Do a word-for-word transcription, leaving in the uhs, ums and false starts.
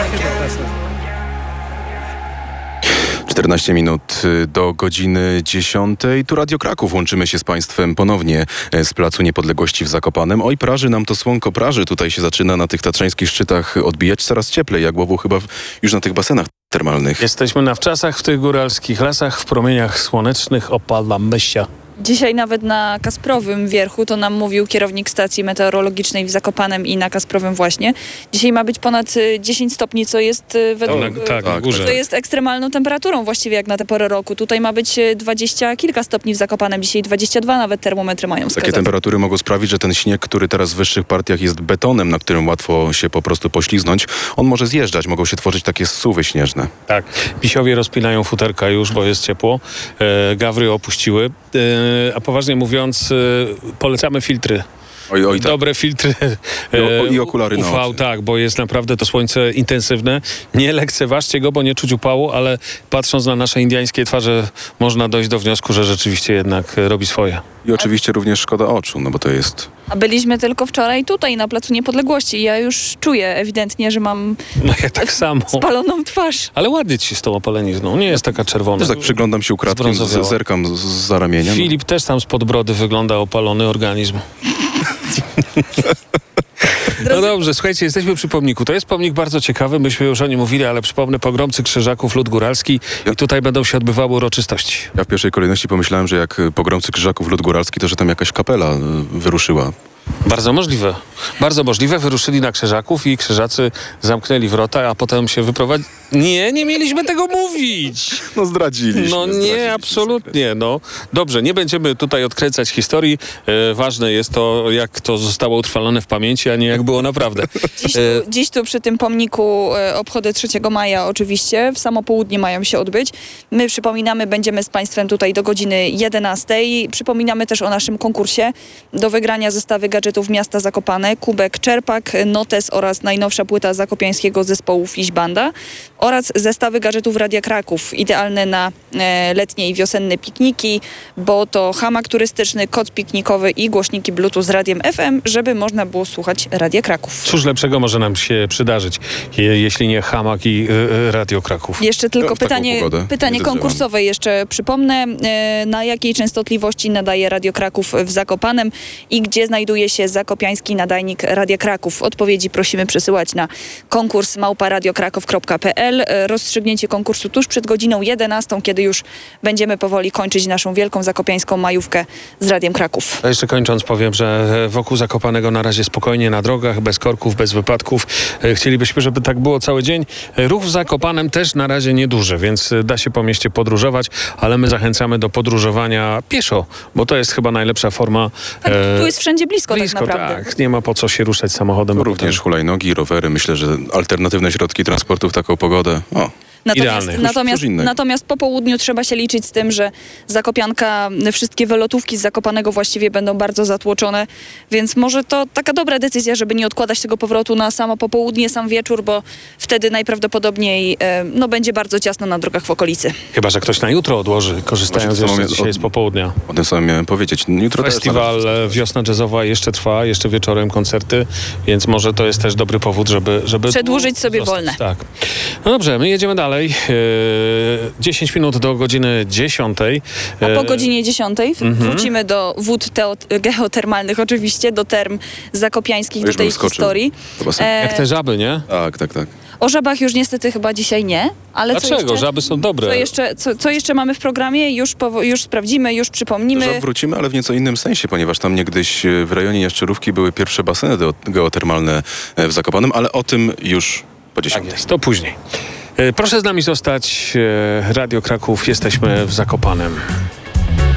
czternaście minut do godziny dziesiątej. Tu Radio Kraków. Łączymy się z Państwem ponownie z Placu Niepodległości w Zakopanem. Oj, praży nam to słonko, praży. Tutaj się zaczyna na tych tatrzańskich szczytach odbijać coraz cieplej, jak Łowu chyba już na tych basenach termalnych. Jesteśmy na wczasach w tych góralskich lasach, w promieniach słonecznych opada myśia. Dzisiaj nawet na Kasprowym wierchu, to nam mówił kierownik stacji meteorologicznej w Zakopanem i na Kasprowym właśnie. Dzisiaj ma być ponad dziesięć stopni, co jest według... Na, tak, na górze. To jest ekstremalną temperaturą właściwie jak na tę porę roku. Tutaj ma być dwadzieścia kilka stopni w Zakopanem. Dzisiaj dwadzieścia dwa nawet termometry mają wskazać. Takie temperatury mogą sprawić, że ten śnieg, który teraz w wyższych partiach jest betonem, na którym łatwo się po prostu pośliznąć, on może zjeżdżać, mogą się tworzyć takie zsuwy śnieżne. Tak. Pisiowie rozpinają futerka już, bo jest ciepło. E, gawry opuściły. E, a poważnie mówiąc, e, polecamy filtry. Oj, oj, tak. Dobre filtry I, o, i okulary U V, na oczy. tak, bo jest naprawdę to słońce intensywne. Nie lekceważcie go, bo nie czuć upału, ale patrząc na nasze indyjskie twarze można dojść do wniosku, że rzeczywiście jednak robi swoje. I oczywiście również szkoda oczu, no bo to jest... A byliśmy tylko wczoraj tutaj na Placu Niepodległości. Ja już czuję ewidentnie, że mam No ja tak samo. spaloną twarz. Ale ładnie ci z tą opalenizną. Nie jest taka czerwona. Też tak przyglądam się ukradkiem, z, zerkam z, z za ramienia. Filip też tam spod brody wygląda opalony organizm. No dobrze, słuchajcie, jesteśmy przy pomniku. To jest pomnik bardzo ciekawy, myśmy już o nim mówili, ale przypomnę, pogromcy Krzyżaków, lud góralski i tutaj będą się odbywały uroczystości. Ja w pierwszej kolejności pomyślałem, że jak pogromcy Krzyżaków, lud góralski, to że tam jakaś kapela wyruszyła. Bardzo możliwe. Bardzo możliwe. Wyruszyli na Krzyżaków i Krzyżacy zamknęli wrota, a potem się wyprowadzili. Nie, nie mieliśmy tego mówić. No zdradziliśmy. No nie, absolutnie. No. Dobrze, nie będziemy tutaj odkręcać historii. E, ważne jest to, jak to zostało utrwalone w pamięci, a nie jak było naprawdę. Dziś tu, E, dziś tu przy tym pomniku e, obchody trzeciego maja oczywiście, w samo południe mają się odbyć. My przypominamy, będziemy z Państwem tutaj do godziny jedenastej. Przypominamy też o naszym konkursie do wygrania zestawy gadżetów miasta Zakopane, kubek Czerpak, notes oraz najnowsza płyta zakopiańskiego zespołu Fish Banda oraz zestawy gadżetów Radia Kraków, idealne na e, letnie i wiosenne pikniki, bo to hamak turystyczny, koc piknikowy i głośniki Bluetooth z radiem F M, żeby można było słuchać Radia Kraków. Cóż lepszego może nam się przydarzyć, je, jeśli nie hamak i y, Radio Kraków. Jeszcze tylko No, w taką pytanie, pogodę pytanie nie konkursowe jeszcze przypomnę. E, na jakiej częstotliwości nadaje Radio Kraków w Zakopanem i gdzie znajduje się zakopiański nadajnik Radia Kraków? Odpowiedzi prosimy przesyłać na konkurs małpa radiokraków kropka p l. Rozstrzygnięcie konkursu tuż przed godziną jedenastą, kiedy już będziemy powoli kończyć naszą wielką zakopiańską majówkę z Radiem Kraków. A jeszcze kończąc powiem, że wokół Zakopanego na razie spokojnie na drogach, bez korków, bez wypadków. Chcielibyśmy, żeby tak było cały dzień. Ruch w Zakopanem też na razie nieduży, więc da się po mieście podróżować, ale my zachęcamy do podróżowania pieszo, bo to jest chyba najlepsza forma. Tak, tu jest wszędzie blisko, blisko tak naprawdę. Tak, nie ma po co się ruszać samochodem. Również hulajnogi, rowery. Myślę, że alternatywne środki transportu w taką pogodę. O. Natomiast, Idealny. natomiast, natomiast po południu trzeba się liczyć z tym, że Zakopianka, wszystkie wylotówki z Zakopanego właściwie będą bardzo zatłoczone, więc może to taka dobra decyzja, żeby nie odkładać tego powrotu na samo popołudnie, sam wieczór, bo wtedy najprawdopodobniej e, no, będzie bardzo ciasno na drogach w okolicy. Chyba że ktoś na jutro odłoży, korzystając Właśnie, jeszcze o- dzisiaj z popołudnia. O tym samym miałem powiedzieć. Jutro też Festiwal należy- Wiosna Jazzowa jeszcze trwa, jeszcze wieczorem koncerty, więc może to jest też dobry powód, żeby... żeby Przedłużyć sobie zostać. wolne. Tak. No dobrze, my jedziemy dalej. E, dziesięć minut do godziny dziesiątej. A po E, godzinie dziesiątej mhm. wrócimy do wód teo- geotermalnych oczywiście, do term zakopiańskich, To do już tej bym skoczył. historii. Do basenu. E, Jak te żaby, nie? Tak, tak, tak. o żabach już niestety chyba dzisiaj nie, ale co Dlaczego? jeszcze, Żaby są dobre. co, jeszcze, co, co jeszcze mamy w programie? Już, powo- już sprawdzimy, już przypomnimy. Żab wrócimy, ale w nieco innym sensie, ponieważ tam niegdyś e, w rejonie Jaszczurówki były pierwsze baseny do- geotermalne e, w Zakopanem, ale o tym już po Tak dziesiątej. jest, to później. E, Proszę z nami zostać. E, Radio Kraków, jesteśmy w Zakopanem.